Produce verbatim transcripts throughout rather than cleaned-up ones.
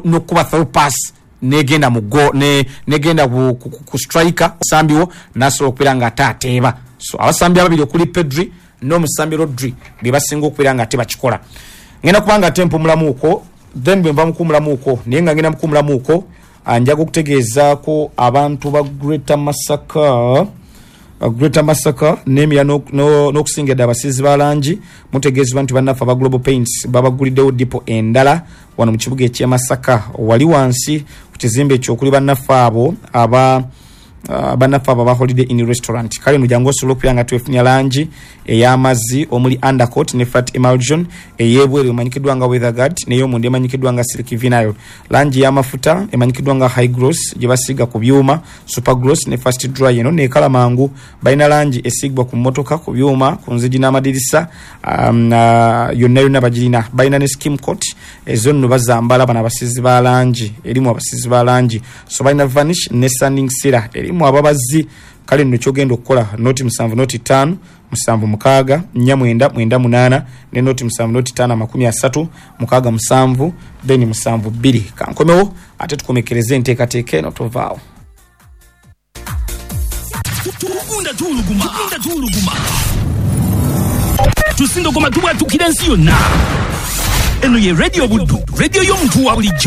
nokuba through pass negenda mu go ne negenda ku, ku, ku striker Sambiwo naso okupiranga tateeba. So abasambi ababiri okuli Pedri no Musambi Rodri bebasinga okupiranga teba kikola. Ngenda kubanga tempo mulamuko then bemba mukumulamuko nenga ngenda mukumulamuko anja kutegeeza ko abantu ba Greater Masaka uh, Greater Masaka name ya no no, no kusingeda abasizi balangi mutegeeza bantu banafa ba Global Paints babaguliddewo dipo endala wano mu kibuga ekya Masaka wali wansi kutizimbe ekyo kuli banafa abo aba Uh, banafa baba Holiday Inn Restaurant kale nujango solo kuyanga twefunya langi eyamazi omuli undercoat ne fat emulsion eyebwere emanyikidwa nga weather guard neyo munde emanyikidwa nga silk vinyl langi ya mafuta emanyikidwa nga high gloss jibasiga ku byuma super gloss ne fast dry eno ne kala mangu baina langi esigwa ku motoka ku byuma ku nzigi n'amadirisa um, uh, yonna yonna bagirina baina ne skim coat ezo nno bazambala bana basizi ba langi erimu abasizi ba langi so baina vanish ne sanding sira eri mu ababazi kale nno kyogenda okukola noti musanvu noti tano musanvu mukaaga nnya mwenda mwenda munana ne noti musanvu noti tano makumi asatu mukaaga musanvu then musanvu bbiri kankomewo ate tukomekereze enteekateeka eno tovaawo. Tukunda tuluguma tukunda tuluguma tusindo koma tuwa tukira nsi yonna eno ye radio buddu radio y'omuntu wa bulijjo.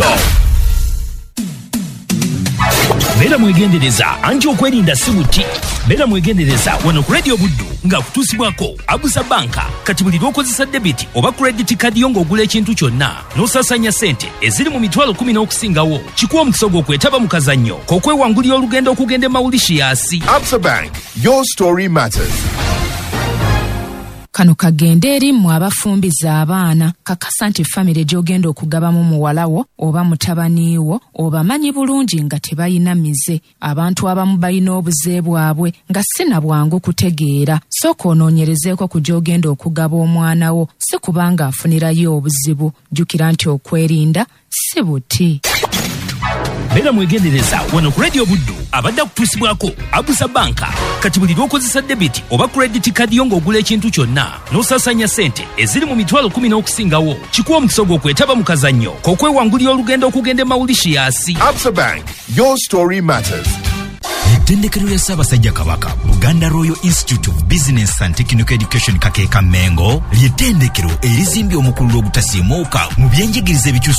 Bera mwegendereza anti okwerinda sibuti. Bera mwegendereza wano ku radio buddu nga kutusibwako Abusa Banka kati buli lwokozesa debit oba credit card yongo ogula ekintu kyonna n'osasanya sente eziri mu mitwalo kumi n'okusingawo kikuwa omukisogo okwetaba mu kazannyo k'okwewangulira olugendo okugenda Mauritius. Absa Bank, your story matters. Kano kagende eri mu abafumbiza abaana kakasa nti famire gy'ogenda okugabamu muwalawo oba mutabaniwo obamanyi bulungi nga tebayina mize. Abantu abamu bayina obuze bwabwe nga si na bwangu kutegeera. Sooka onoonyerezeeko ku gy'ogenda okugaba omwanawo si kubanga afunirayo obuzibu. Jjukira nti okwerinda si buti. Bera mwegendereza wano ku radio buddu abadde kutusibwako Abusa Banka kati buli lwokozesa debit oba credit card yongo ogula ekintu kyonna n'osasanya sente eziri mu mitwalo kumi n'okusingawo kikuwa omukisogo okwetaba mu kazannyo k'okwewangulira olugendo okugenda Mauritius. Absa Bank, your story matters. Ettendekero ya Ssaabasajja Kabaka Buganda Royal Institute of Business and Technical Education Kakeeka Mengo ly'ettendekero erizimbye omukululo obutasiimuuka mu byenjigiriza ebikyusa